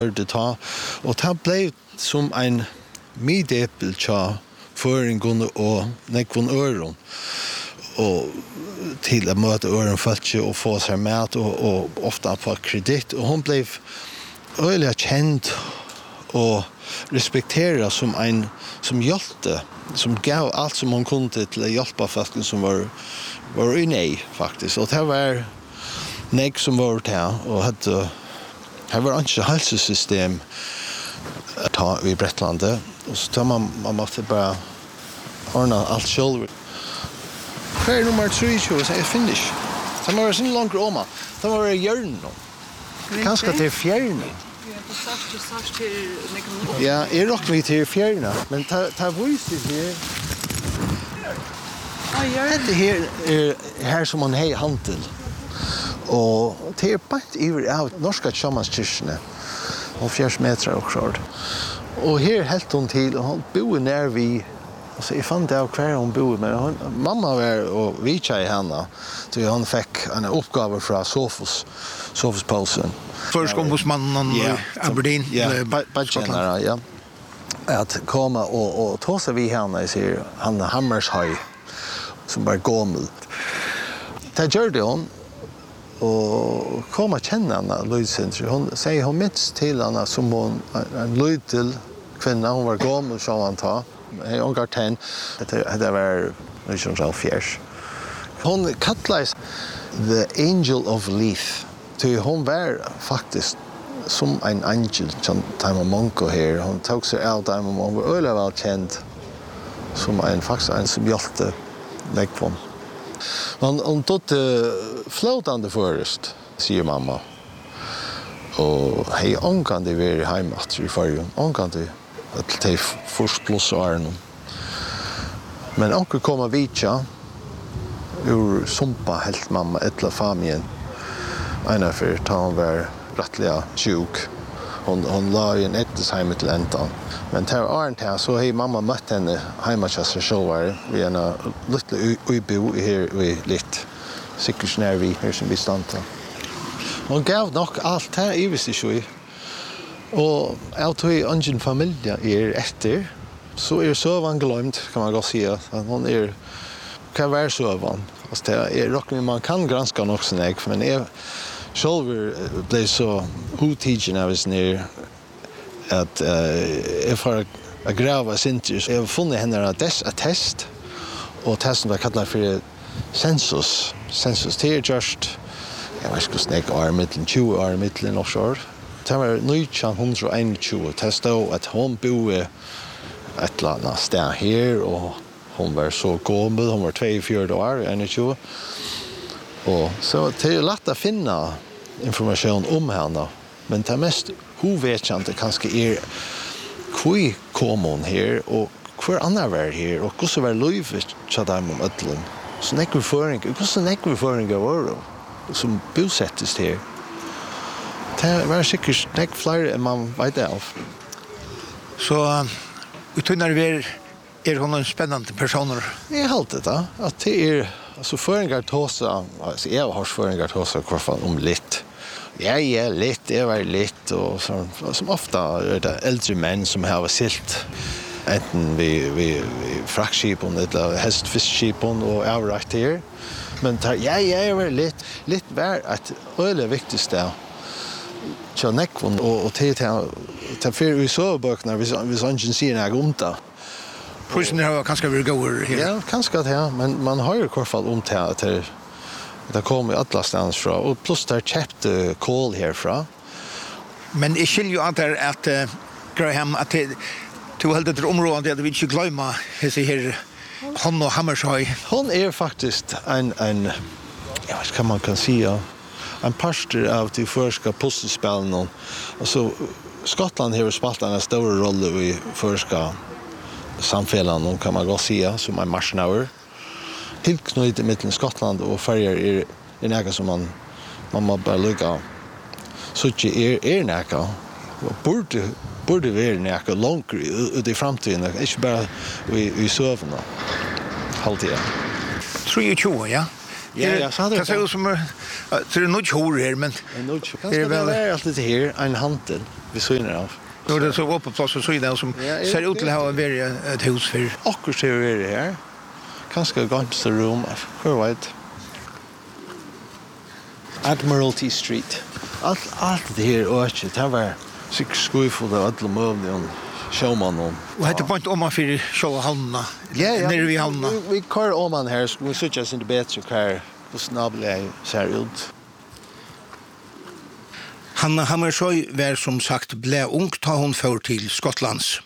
det ta, og det ble som en midepel tja føringen og nekvån øren, og til å møte øren følge og få seg mat, og ofte på kreditt, og hun ble øyelig kjent og respekteret som en som hjelpte, som gav alt som hun kunne til å hjelpe folk som var i nei, faktisk. Og det var nek som var til, og det var ikke helsesystem ta i Brettlandet, og så tar man måtte bare ordne alt selv. Hver nummer 23, så er finish. Det må være sånn langt om. Det må være hjørnet. Kanskje til fjerne. Ja, jeg råkker meg til fjerne, men ta viser her. Dette her her som man har i handel. Og det bare iver av norska tjammanskirkene. 70 meter og klart. Og her helt hun til, og hun bor nær vi. Altså, jeg fant av hver hun bor, men mamma var og vitsa i henne, så hun fikk en oppgave fra Sofus-pausen. Førskombudsmannen i Aberdeen. Ja, badgenere, ja. At komme og ta seg vi henne, jeg sier, han Hammershøy, som var gammel. Det gjør det hun, og kom og kjenne henne, Lydsyntri. Hun sier hun minst til henne som hun, en lydtil kvinne, hun var gammel, så han ta. Hon ungar tenn, det var 1970. Hon kallades The Angel of Leith. Hon var faktisk som en angel, som Taima Monko her. Hon tog seg av Taima Monko, var øyelig vel kjent som faktisk en som hjelte lekvom. Hon tog flåtande först, sier mamma. Og hei ångande vi heimat i fargen, ångande til først pluss og æren. Men onkel kom av vitja, ur sumpa helt mamma, etla famien. Einar for ta hun var rettelig sjuk. Hon la i en ettesheim til entan. Men til æren til, så hei mamma møtt henne heima til seg sjåvare. Vi er en lille uibo her i litt. Sikkert nær vi her som vi stanta. Hon gav nok alt her, jeg visste ikke. Og jeg tog ingen familie etter, så søvan glemt, kan man godt si. Hon kan være søvan. Altså, man kan granska nok sin eg, men jeg selv ble så utidgen av sin at jeg får grava sinter. Jeg har funnet henne attest, og testen var kallet for sensus. Sensus til just, jeg vet ikke hvordan jeg er middelen, 20 år middelen offshore. Det var 1921. Det stod at hun bodde et eller annet sted her, og hun var så gammel, hun var 42 år, 21. Og så det er lett å finne informasjon om henne, men det mest hun vet ikke kanskje hvor kom hun her, og hvor andre var her, og hvordan var livet til dem om ødelen. Så hvordan nekkeføringer var det som bosettes her. Det var sikkert nek flere enn man vet av. Så utunnar vi hun en spennende personer? Jeg halte det, at det altså føringar tåsa, altså jeg har føringar tåsa i hvert fall om litt. Litt, jeg var litt, og som ofte det eldre menn som har silt, enten vi fraktskipen eller hestfiskskipen og avrakt her. Men jeg var litt var et øyelig viktig sted. Tja nekvån, og til fyrir vi sovebøkene, hvis han ikke sier noe om det. Prisene har kanskje vært gode her? Ja, kanskje det, men man har jo i hvert fall om det at det kommer alle stedene fra, og pluss det er kjøpt kål herfra. Men jeg skiljer jo at Graham, at du holder etter området, at vi ikke glemmer her Hon og Hammershøy. Hon faktisk en jeg vet ikke hva man kan si, en parster av de første pusselspillene. Altså, Skottland har spilt en stor rolle i første samfellene, kan man godt si, som en marsjenauer. Tilknyttet mellom Skottland og Färger noe som man må bare lukke. Så ikke noe. Burde være noe langt ut i fremtiden, ikke bare i søvnene. Halvtiden. 23, ja? Ja, så hade det. Kan se ut som det är nog hår här, men det är väl alltid här en handel. vi syner av. Då det så uppe på plats så där som ser ut till att ha ett hus för. Akkurat ser vi det här. Kanske ganska rum. Hur vet. Admiralty Street. Allt det här och det var sig skuifullt av alla möbler. Showmannen. Och hade point om man för showhallarna. Ja. När vi hamna. Vi kör om man här så vi sitter oss in the bättre car. På snabbla ser ut. Hanna Hammershøi var som sagt ble ung ta hon för till Skottlands.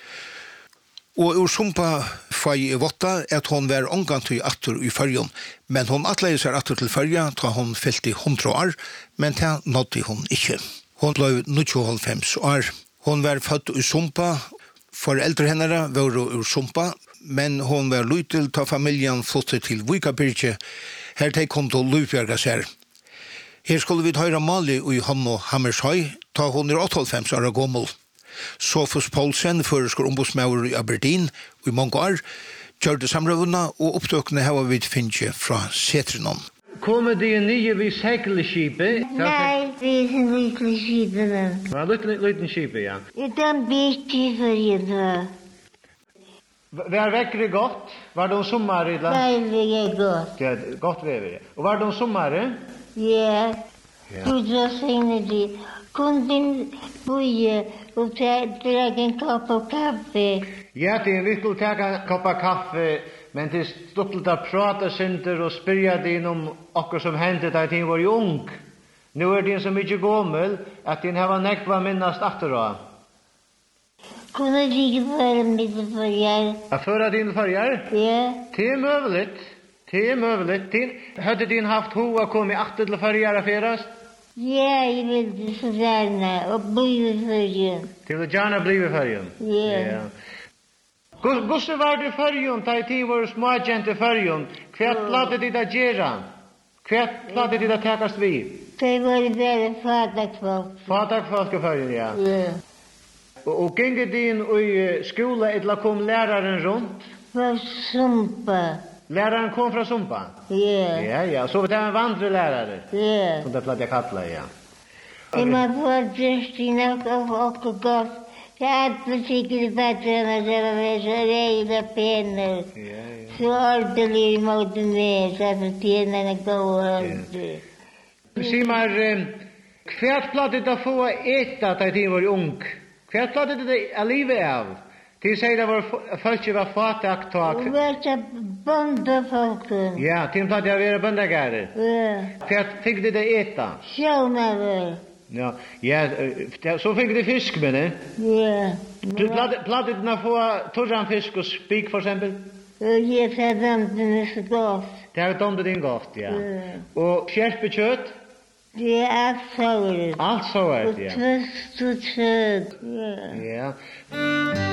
Og ur sumpa fai votta at hon var ångant i atter i Førjon, men hon atleie seg atter til Førja ta hon fyllt i 100 år, men ta nådde hon ikke. Hon ble 95 år. Hon var født i Sumpa, foreldre hennere var ur Sumpa, men hon var lytel ta familjen flyttet til Vikabyrkje, her tek hon til Lufbjerga seg. Her skulle vi høyre Mali i Hanna Hammershøi, ta hon 98 år gammel. Sofus Poulsen, føreskår ombudsmauer i Aberdeen, i mange år, gjør det samrøvene, og opptøkene har vi finnet fra Setrenon. Kommer de nye vid segelskipet? Nei, vi er liten skipet. Ja, liten skipet, ja. Det er bitte for det. Var vekkere godt? Var det om sommaren? Nei, det er godt. Ja, godt vever. Og var det om sommaren? Ja. Du så sier de, kunne boje og drak en kopp av kaffe. Ja, vi skulle ta en kopp av kaffe, men det stod att prata synder och spyrja din om akkur som hände där din var ju ung. Nu är din så mycket gammel att din har näkt vad minnast efteråt. Kunne de ikke föra mitt förjar? Att föra din förjar? Ja. Det är möjligt. Det är möjligt. Hade din haft ho att komma efter till förjar affärast? Ja, jag vill så gärna och bo i förjen. Du vill gärna bli i förjen? Ja. Gusse var du förjon, ta i tid var smågent i förjon. Kvärt lade dit att gera? Kvärt lade dit att täkast vid? Det var bara fatakfolk. Fatakfolk i förjon, ja. Ja. Och gänge din i skola eller kom läraren runt? Från Sumpa. Läraren kom från Sumpa? Ja. Ja. Så det var en vandrelärare? Ja. Som det platt jag kalla, ja. Det man får Justina och gott. Det är alltid säkert bättre än att det var så rejda pennor. Ja. Så ordentlig mot mig så att pennorna går. Säg mig, kvärt platt det att få äta att det var ung? Kvärt platt det att livet av? Det säger det var folk var fatakt och Och värsta bondefolken. ja, till platt jag var bondagare. Ja. Kvärt fick det äta? Sjönare. Ja, så fick det fisk med det. Ja. Platt det att få torran fisk och spik för exempel? Jag sa den så gott. Det har dömt din gott, ja. Och skärpekött? Det är allt såret. Allt så är Och det, ja. tvist och kött. Ja. Ja.